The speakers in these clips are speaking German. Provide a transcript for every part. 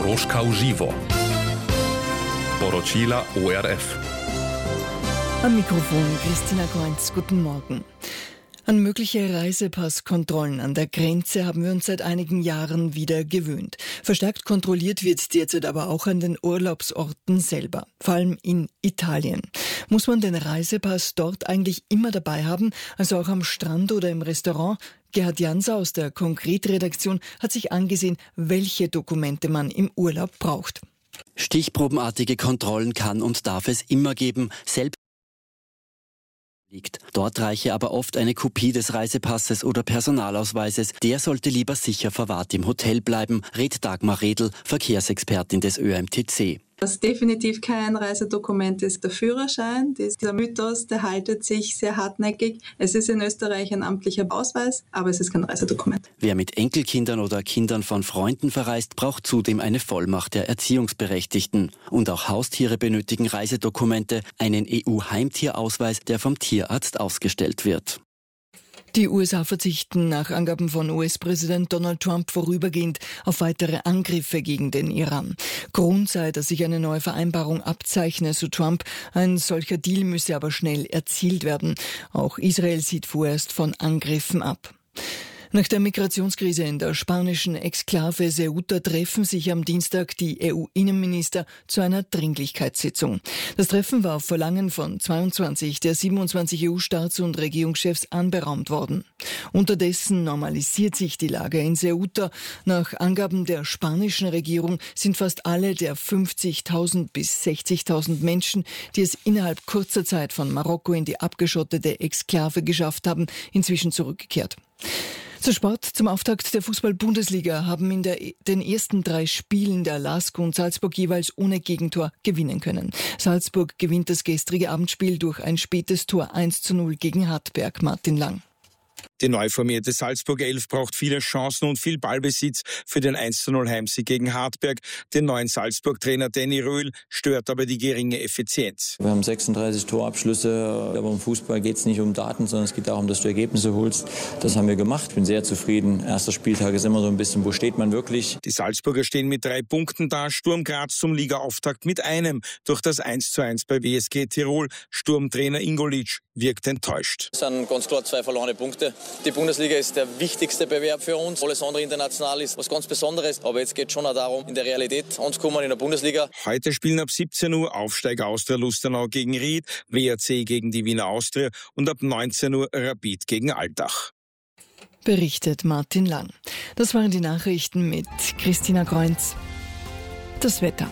Dorożka Uživo. Poročila ORF. Am Mikrofon Christina Kreuz, guten Morgen. An mögliche Reisepasskontrollen an der Grenze haben wir uns seit einigen Jahren wieder gewöhnt. Verstärkt kontrolliert wird derzeit aber auch an den Urlaubsorten selber, vor allem in Italien. Muss man den Reisepass dort eigentlich immer dabei haben, also auch am Strand oder im Restaurant? Gerhard Janser aus der Konkret-Redaktion hat sich angesehen, welche Dokumente man im Urlaub braucht. Stichprobenartige Kontrollen kann und darf es immer geben, selbst liegt. Dort reiche aber oft eine Kopie des Reisepasses oder Personalausweises. Der sollte lieber sicher verwahrt im Hotel bleiben, rät Dagmar Redl, Verkehrsexpertin des ÖMTC. Was definitiv kein Reisedokument ist, der Führerschein. Dieser Mythos, der haltet sich sehr hartnäckig. Es ist in Österreich ein amtlicher Ausweis, aber es ist kein Reisedokument. Wer mit Enkelkindern oder Kindern von Freunden verreist, braucht zudem eine Vollmacht der Erziehungsberechtigten. Und auch Haustiere benötigen Reisedokumente, einen EU-Heimtierausweis, der vom Tierarzt ausgestellt wird. Die USA verzichten nach Angaben von US-Präsident Donald Trump vorübergehend auf weitere Angriffe gegen den Iran. Grund sei, dass sich eine neue Vereinbarung abzeichne, so Trump. Ein solcher Deal müsse aber schnell erzielt werden. Auch Israel sieht vorerst von Angriffen ab. Nach der Migrationskrise in der spanischen Exklave Ceuta treffen sich am Dienstag die EU-Innenminister zu einer Dringlichkeitssitzung. Das Treffen war auf Verlangen von 22 der 27 EU-Staats- und Regierungschefs anberaumt worden. Unterdessen normalisiert sich die Lage in Ceuta. Nach Angaben der spanischen Regierung sind fast alle der 50.000 bis 60.000 Menschen, die es innerhalb kurzer Zeit von Marokko in die abgeschottete Exklave geschafft haben, inzwischen zurückgekehrt. Zu Sport. Zum Auftakt der Fußball-Bundesliga haben in den ersten 3 Spielen der LASK und Salzburg jeweils ohne Gegentor gewinnen können. Salzburg gewinnt das gestrige Abendspiel durch ein spätes Tor 1:0 gegen Hartberg. Martin Lang. Die neu formierte Salzburger Elf braucht viele Chancen und viel Ballbesitz für den 1:0 Heimsieg gegen Hartberg. Den neuen Salzburg-Trainer Danny Röhl stört aber die geringe Effizienz. Wir haben 36 Torabschlüsse, aber im Fußball geht es nicht um Daten, sondern es geht darum, dass du Ergebnisse holst. Das haben wir gemacht. Ich bin sehr zufrieden. Erster Spieltag ist immer so ein bisschen, wo steht man wirklich? Die Salzburger stehen mit 3 Punkten da. Sturm Graz zum Ligaauftakt mit einem durch das 1:1 bei WSG Tirol. Sturmtrainer Ingolic wirkt enttäuscht. Es sind ganz klar 2 verlorene Punkte. Die Bundesliga ist der wichtigste Bewerb für uns. Alles andere international ist was ganz Besonderes. Aber jetzt geht es schon auch darum, in der Realität anzukommen in der Bundesliga. Heute spielen ab 17 Uhr Aufsteiger Austria Lustenau gegen Ried, WRC gegen die Wiener Austria und ab 19 Uhr Rapid gegen Altach. Berichtet Martin Lang. Das waren die Nachrichten mit Christina Kreuz. Das Wetter.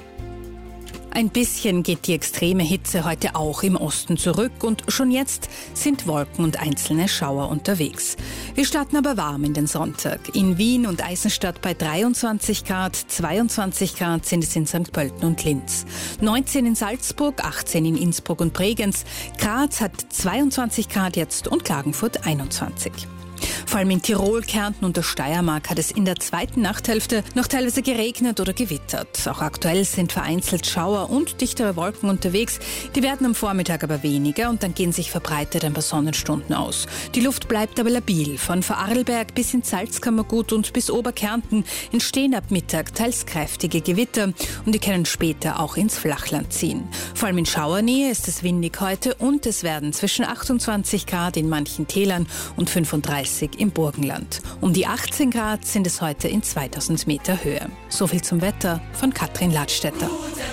Ein bisschen geht die extreme Hitze heute auch im Osten zurück und schon jetzt sind Wolken und einzelne Schauer unterwegs. Wir starten aber warm in den Sonntag. In Wien und Eisenstadt bei 23 Grad, 22 Grad sind es in St. Pölten und Linz. 19 in Salzburg, 18 in Innsbruck und Bregenz. Graz hat 22 Grad jetzt und Klagenfurt 21. Vor allem in Tirol, Kärnten und der Steiermark hat es in der zweiten Nachthälfte noch teilweise geregnet oder gewittert. Auch aktuell sind vereinzelt Schauer und dichtere Wolken unterwegs. Die werden am Vormittag aber weniger und dann gehen sich verbreitet ein paar Sonnenstunden aus. Die Luft bleibt aber labil. Von Vorarlberg bis ins Salzkammergut und bis Oberkärnten entstehen ab Mittag teils kräftige Gewitter und die können später auch ins Flachland ziehen. Vor allem in Schauernähe ist es windig heute und es werden zwischen 28 Grad in manchen Tälern und 35 im Burgenland. Um die 18 Grad sind es heute in 2000 Meter Höhe. So viel zum Wetter von Katrin Ladstätter.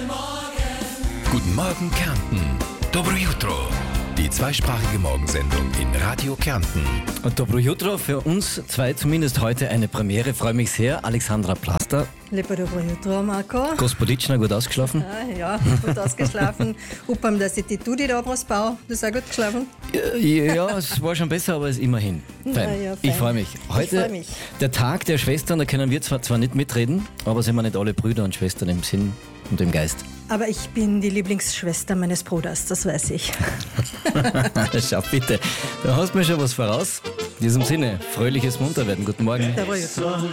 Guten Morgen Kärnten. Dobro jutro. Die zweisprachige Morgensendung in Radio Kärnten. Und Dobro jutro, für uns 2 zumindest heute eine Premiere. Freue mich sehr. Alexandra Plaster. Lepo dobro jutro, Marko. Gospoditschna, gut ausgeschlafen? Ja, gut ausgeschlafen. Upam, dass ich die Tudi dobro spal. Du hast auch gut geschlafen? Ja, es war schon besser, aber es ist immerhin. Fein. Ja, fein. Ich freue mich. Heute der Tag der Schwestern, da können wir zwar nicht mitreden, aber sind wir nicht alle Brüder und Schwestern im Sinn und im Geist. Aber ich bin die Lieblingsschwester meines Bruders, das weiß ich. Schau bitte, da hast du mir schon was voraus. In diesem Sinne, fröhliches Munterwerden. Guten Morgen.